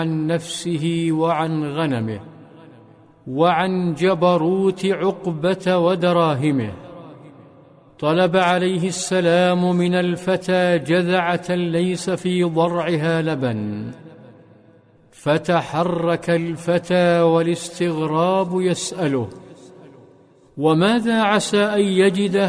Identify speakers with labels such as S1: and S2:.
S1: عن نفسه وعن غنمه، وعن جبروت عقبة ودراهمه. طلب عليه السلام من الفتى جذعة ليس في ضرعها لبن، فتحرك الفتى والاستغراب يسأله: وماذا عسى أن يجد